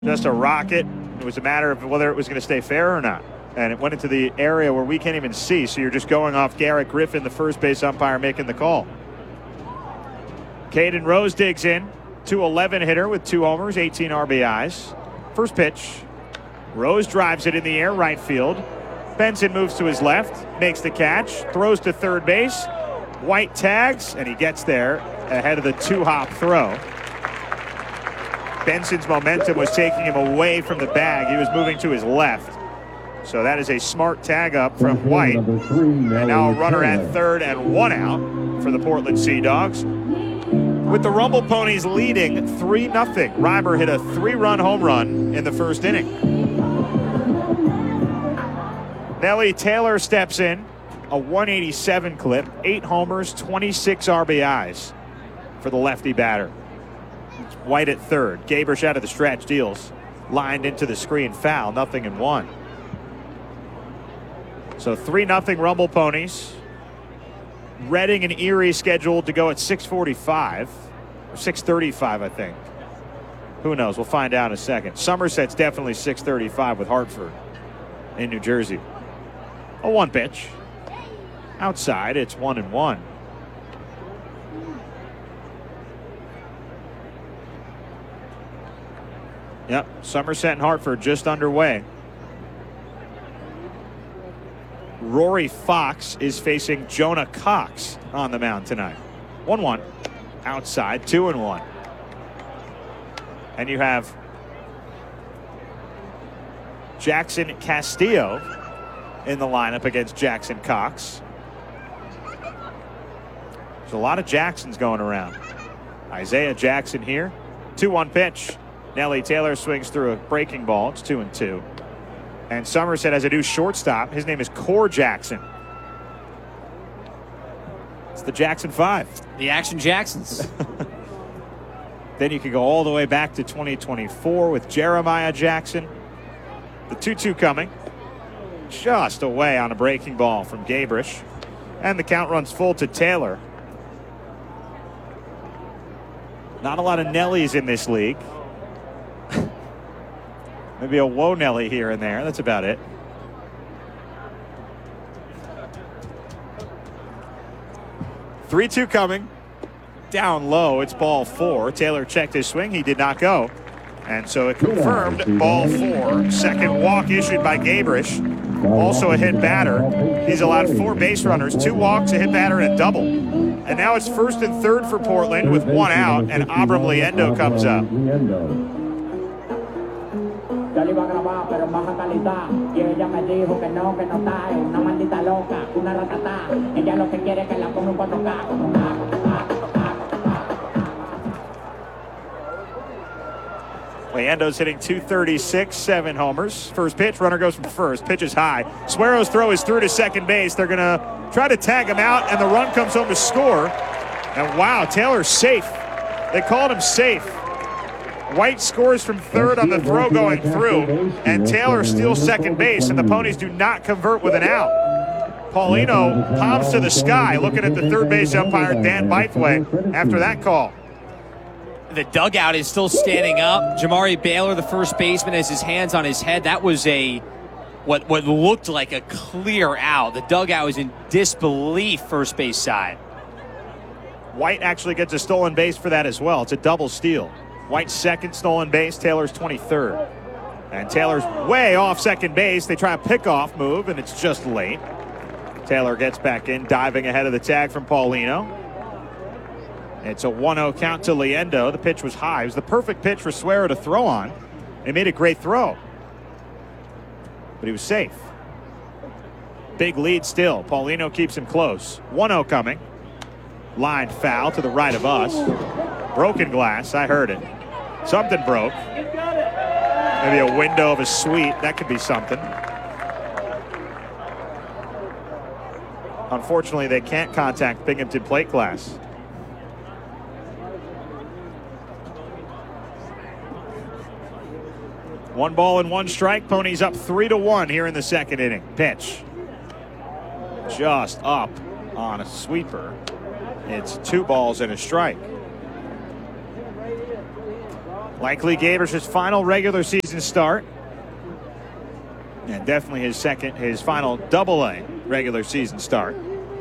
just a rocket. It was a matter of whether it was going to stay fair or not. And it went into the area where we can't even see, so you're just going off Garrett Griffin, the first base umpire, making the call. Caden Rose digs in, 211 hitter with 2 homers, 18 RBIs. First pitch, Rose drives it in the air, right field. Benson moves to his left, makes the catch, throws to third base. White tags, and he gets there ahead of the 2-hop throw. Benson's momentum was taking him away from the bag. He was moving to his left. So that is a smart tag up from White. And now a runner at third and 1 out for the Portland Sea Dogs. With the Rumble Ponies leading 3-0. Reimer hit a 3-run home run in the first inning. Nelly Taylor steps in, a 187 clip, 8 homers, 26 RBIs for the lefty batter. White at third. Gabrish out of the stretch, deals. Lined into the screen, foul, 0-1. So 3-0 Rumble Ponies. Reading and Erie scheduled to go at 6:45 or 6:35, I think. Who knows? We'll find out in a second. Somerset's definitely 6:35 with Hartford in New Jersey. A 1 pitch. Outside, it's 1-1. Yep, Somerset and Hartford just underway. Rory Fox is facing Jonah Cox on the mound tonight. 1-1. Outside, 2-1. And you have Jackson Castillo in the lineup against Jackson Cox. There's a lot of Jacksons going around. Isaiah Jackson here. 2-1 pitch. Nelly Taylor swings through a breaking ball. It's 2-2. And Somerset has a new shortstop. His name is Core Jackson. It's the Jackson 5. The Action Jacksons. Then you could go all the way back to 2024 with Jeremiah Jackson. The 2-2 coming. Just away on a breaking ball from Gabrish. And the count runs full to Taylor. Not a lot of Nellies in this league. Maybe a Whoa Nelly here and there. That's about it. Three-two coming. Down low. It's ball 4. Taylor checked his swing. He did not go. And so it confirmed ball 4. Second walk issued by Gabrish. Also a hit batter. He's allowed 4 base runners, 2 walks, a hit batter, and a double. And now it's first and third for Portland with 1 out, and Abram Liendo comes up. Yo le iba a grabar, pero en baja calidad. Y ella me dijo que no está. Es una maldita loca, una ratata. Ella lo que quiere es que la ponga un 4K. Liendo's hitting .236, 7 homers. First pitch, runner goes from first. Pitch is high. Suero's throw is through to second base. They're going to try to tag him out, and the run comes home to score. And wow, Taylor's safe. They called him safe. White scores from third on the throw going through, and Taylor steals second base, and the Ponies do not convert with an out. Paulino palms to the sky, looking at the third base umpire, Dan Bythway, after that call. The dugout is still standing up. Jamari Baylor, the first baseman, has his hands on his head. That was what looked like a clear out. The dugout was in disbelief, first base side. White actually gets a stolen base for that as well. It's a double steal. White's second stolen base, Taylor's 23rd. And Taylor's way off second base. They try a pickoff move, and it's just late. Taylor gets back in, diving ahead of the tag from Paulino. It's a 1-0 count to Liendo. The pitch was high. It was the perfect pitch for Suero to throw on. He made a great throw. But he was safe. Big lead still. Paulino keeps him close. 1-0 coming. Line foul to the right of us. Broken glass. I heard it. Something broke. Maybe a window of a suite. That could be something. Unfortunately, they can't contact Binghamton plate glass. One ball and 1 strike. Ponies up 3-1 here in the second inning. Pitch. Just up on a sweeper. It's 2 balls and a strike. Likely Gabrish's final regular season start. And definitely his final Double-A regular season start.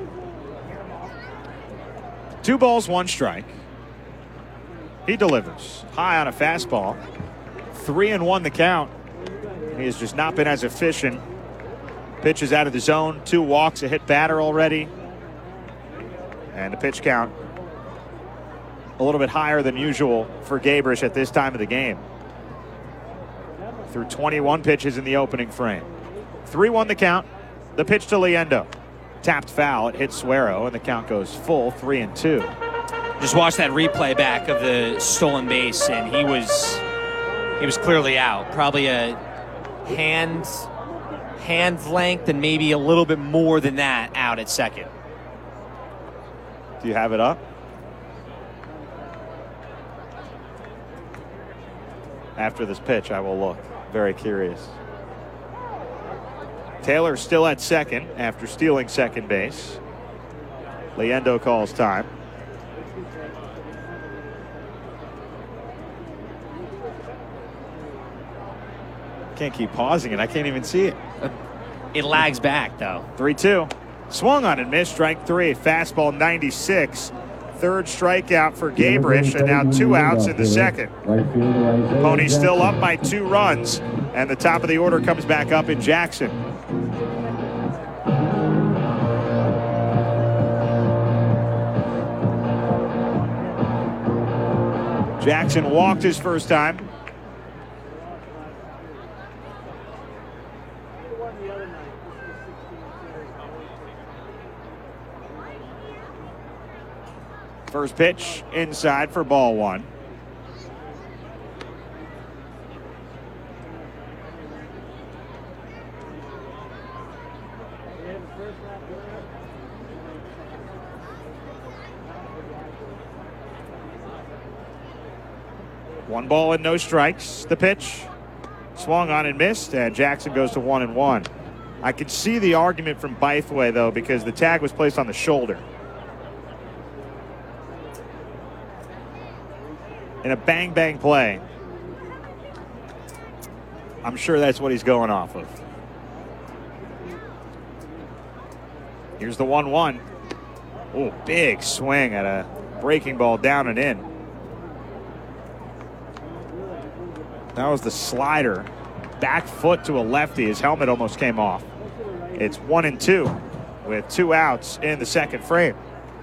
2 balls, 1 strike. He delivers high on a fastball. 3-1 the count. He has just not been as efficient. Pitches out of the zone. 2 walks, a hit batter already. And the pitch count a little bit higher than usual for Gabrish at this time of the game. Through 21 pitches in the opening frame. 3-1 the count. The pitch to Liendo. Tapped foul. It hits Suero, and the count goes full, 3-2. Just watch that replay back of the stolen base, and he was clearly out. Probably a hand length and maybe a little bit more than that out at second. Do you have it up? After this pitch, I will look. Very curious. Taylor still at second after stealing second base. Liendo calls time. Can't keep pausing it. I can't even see it. It lags back, though. 3-2. Swung on and missed. Strike 3. Fastball 96. Third strikeout for Gabrish, and now 2 outs in the second. Ponies still up by 2 runs, and the top of the order comes back up in Jackson. Jackson walked his first time. First pitch inside for ball 1. One ball and no strikes. The pitch swung on and missed, and Jackson goes to 1-1. I could see the argument from Bytheway, though, because the tag was placed on the shoulder. In a bang-bang play, I'm sure that's what he's going off of. Here's the 1-1. Oh, big swing at a breaking ball down and in. That was the slider. Back foot to a lefty. His helmet almost came off. It's 1-2 with 2 outs in the second frame.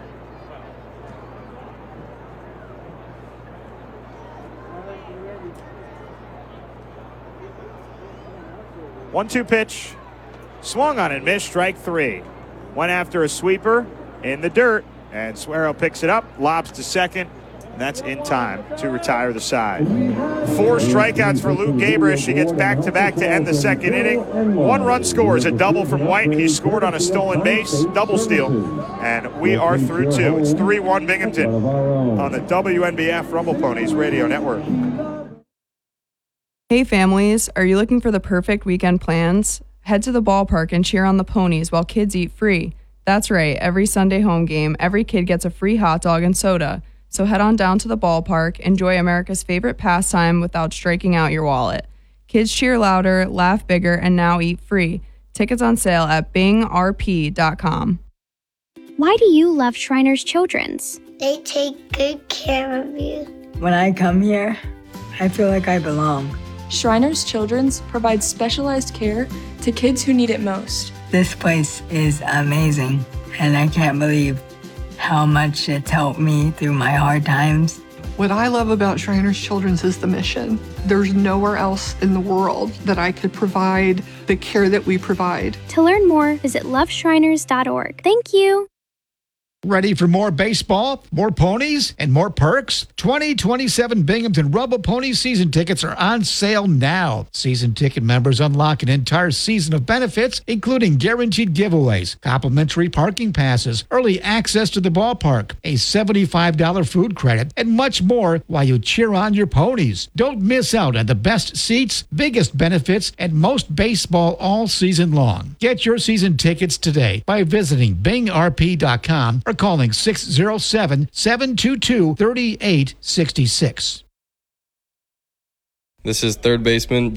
1-2 pitch. Swung on and missed. Strike 3. Went after a sweeper in the dirt, and Suero picks it up, lobs to second, and that's in time to retire the side. 4 strikeouts for Luke Gabrish. He gets back-to-back to end the second inning. 1 run scores, a double from White. He scored on a stolen base, double steal, and we are through 2. It's 3-1 Binghamton on the WNBF Rumble Ponies Radio Network. Hey families, are you looking for the perfect weekend plans? Head to the ballpark and cheer on the Ponies while kids eat free. That's right, every Sunday home game, every kid gets a free hot dog and soda. So head on down to the ballpark, enjoy America's favorite pastime without striking out your wallet. Kids cheer louder, laugh bigger, and now eat free. Tickets on sale at bingrp.com. Why do you love Shriners Children's? They take good care of you. When I come here, I feel like I belong. Shriners Children's provides specialized care to kids who need it most. This place is amazing, and I can't believe how much it's helped me through my hard times. What I love about Shriners Children's is the mission. There's nowhere else in the world that I could provide the care that we provide. To learn more, visit loveshriners.org. Thank you. Ready for more baseball, more ponies, and more perks? 2027 Binghamton Rumble Pony season tickets are on sale now. Season ticket members unlock an entire season of benefits, including guaranteed giveaways, complimentary parking passes, early access to the ballpark, a $75 food credit, and much more while you cheer on your ponies. Don't miss out on the best seats, biggest benefits, and most baseball all season long. Get your season tickets today by visiting bingrp.com or calling 607-722-3866. This is third baseman